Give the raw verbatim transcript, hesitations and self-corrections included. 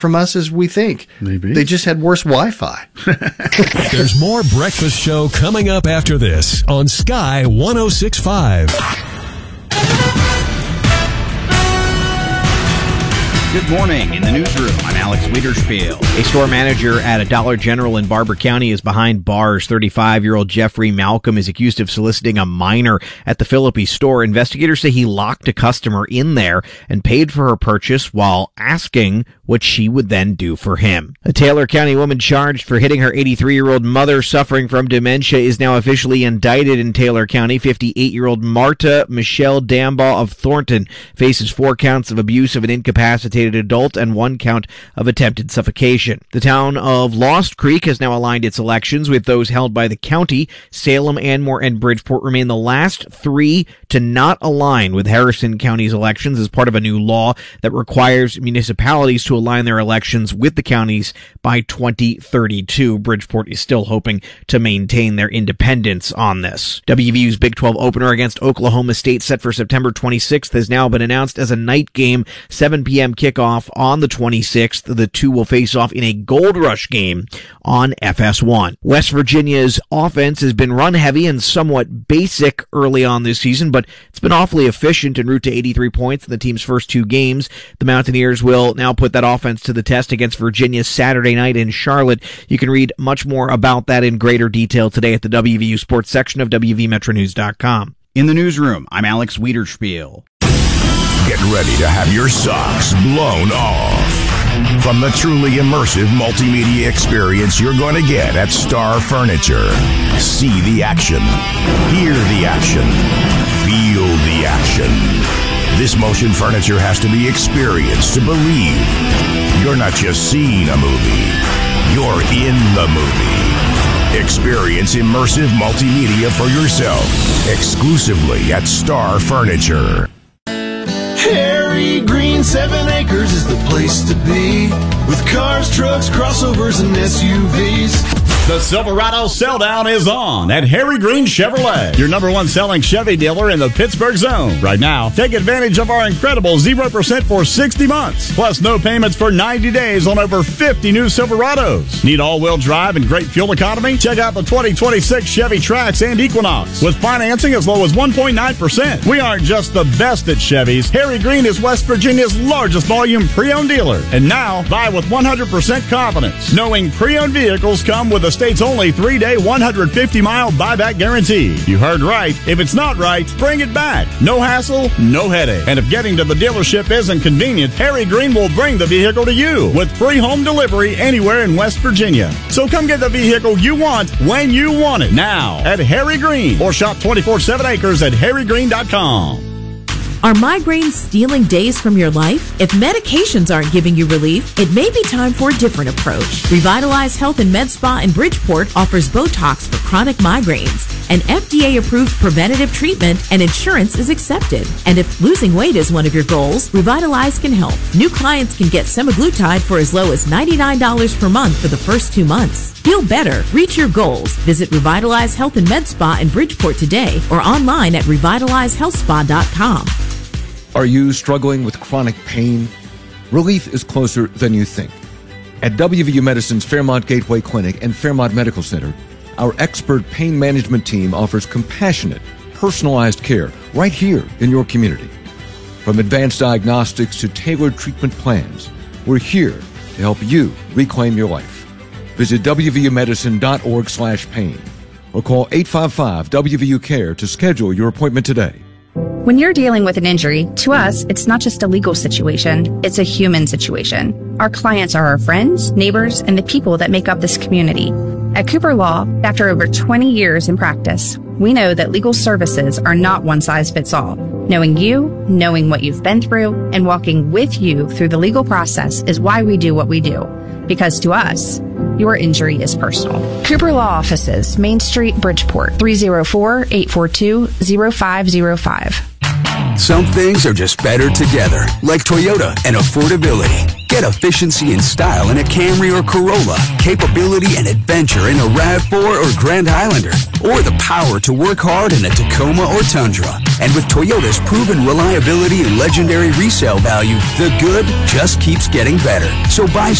from us as we think. Maybe. They just had worse Wi-Fi. There's more Breakfast Show coming up after this on Sky one oh six point five. Good morning. In the newsroom, I'm Alex Wiederspiel. A store manager at a Dollar General in Barber County is behind bars. thirty-five-year-old Jeffrey Malcolm is accused of soliciting a minor at the Philippi store. Investigators say he locked a customer in there and paid for her purchase while asking what she would then do for him. A Taylor County woman charged for hitting her eighty-three-year-old mother suffering from dementia is now officially indicted in Taylor County. fifty-eight-year-old Marta Michelle Dambaugh of Thornton faces four counts of abuse of an incapacitated adult and one count of attempted suffocation. The town of Lost Creek has now aligned its elections with those held by the county. Salem, Anmore, and Bridgeport remain the last three to not align with Harrison County's elections as part of a new law that requires municipalities to align their elections with the counties by twenty thirty-two. Bridgeport is still hoping to maintain their independence on this. W V U's Big twelve opener against Oklahoma State, set for September twenty-sixth, has now been announced as a night game, seven p.m. kickoff on the twenty-sixth. The two will face off in a Gold Rush game on F S one. West Virginia's offense has been run heavy and somewhat basic early on this season, but it's been awfully efficient en route to eighty-three points in the team's first two games. The Mountaineers will now put that offense to the test against Virginia Saturday night in Charlotte. You can read much more about that in greater detail today at the W V U Sports section of W V Metro News dot com. In the newsroom, I'm Alex Wiederspiel. Get ready to have your socks blown off from the truly immersive multimedia experience you're going to get at Star Furniture. See the action, hear the action, feel the action. This motion furniture has to be experienced to believe. You're not just seeing a movie, you're in the movie. Experience immersive multimedia for yourself, exclusively at Star Furniture. Harry Green, seven acres is the place to be, with cars, trucks, crossovers, and S U Vs. The Silverado sell-down is on at Harry Green Chevrolet, your number one selling Chevy dealer in the Pittsburgh zone. Right now, take advantage of our incredible zero percent for sixty months, plus no payments for ninety days on over fifty new Silverados. Need all-wheel drive and great fuel economy? Check out the twenty twenty-six Chevy Trax and Equinox with financing as low as one point nine percent. We aren't just the best at Chevys. Harry Green is West Virginia's largest volume pre-owned dealer. And now, buy with one hundred percent confidence, knowing pre-owned vehicles come with a state's only three-day, one hundred fifty mile buyback guarantee. You heard right. If it's not right, bring it back. No hassle, no headache. And if getting to the dealership isn't convenient, Harry Green will bring the vehicle to you with free home delivery anywhere in West Virginia. So come get the vehicle you want when you want it. Now at Harry Green, or shop twenty-four seven acres at harry green dot com. Are migraines stealing days from your life? If medications aren't giving you relief, it may be time for a different approach. Revitalize Health and Med Spa in Bridgeport offers Botox for chronic migraines, an F D A-approved preventative treatment, and insurance is accepted. And if losing weight is one of your goals, Revitalize can help. New clients can get semaglutide for as low as ninety-nine dollars per month for the first two months. Feel better. Reach your goals. Visit Revitalize Health and Med Spa in Bridgeport today or online at revitalize health spa dot com. Are you struggling with chronic pain? Relief is closer than you think. At W V U Medicine's Fairmont Gateway Clinic and Fairmont Medical Center, our expert pain management team offers compassionate, personalized care right here in your community. From advanced diagnostics to tailored treatment plans, we're here to help you reclaim your life. Visit w v u medicine dot org slash pain or call eight five five W V U care to schedule your appointment today. When you're dealing with an injury, to us, it's not just a legal situation, it's a human situation. Our clients are our friends, neighbors, and the people that make up this community. At Cooper Law, after over twenty years in practice, we know that legal services are not one size fits all. Knowing you, knowing what you've been through, and walking with you through the legal process is why we do what we do. Because to us, your injury is personal. Cooper Law Offices, Main Street, Bridgeport, three oh four, eight four two, oh five oh five. Some things are just better together, like Toyota and affordability. Get efficiency and style in a Camry or Corolla, capability and adventure in a RAV four or Grand Highlander, or the power to work hard in a Tacoma or Tundra. And with Toyota's proven reliability and legendary resale value, the good just keeps getting better. So buy